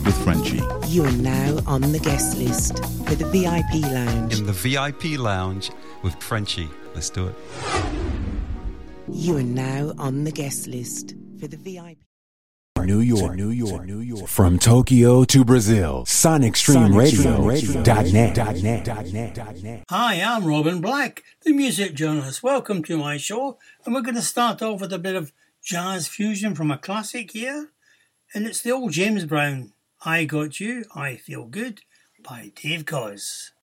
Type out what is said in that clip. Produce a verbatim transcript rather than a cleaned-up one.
with Frenchie. You are now on the guest list for the V I P Lounge. In the V I P Lounge with Frenchie. Let's do it. You are now on the guest list for the V I P. New York, New York, New York. From Tokyo to Brazil, Sonic Stream Radio dot net. Hi, I'm Robin Black, the music journalist. Welcome to my show, and we're going to start off with a bit of jazz fusion from a classic here, and it's the old James Brown, I Got You, I Feel Good, by Dave Koz.